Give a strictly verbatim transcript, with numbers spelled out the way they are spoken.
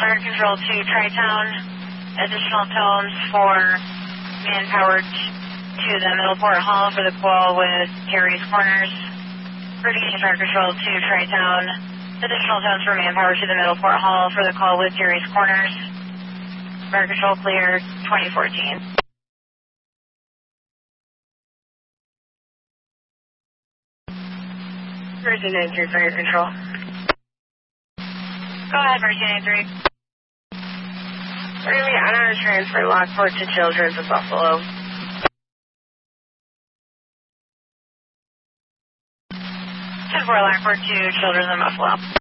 Fire Control to Tri-Town. Additional tones for manpower to the Middleport Hall for the call with Terry's Corners. Repeating Fire Control to Tri-Town. Additional tones for manpower to the Middleport Hall for the call with Terry's Corners. Fire Control clear, twenty fourteen. Mercy nine three, Fire Control. Go ahead, Mercy nine three. We're going to be on our transfer Lockport to Children's of Buffalo. ten four Lockport to Children's of Buffalo.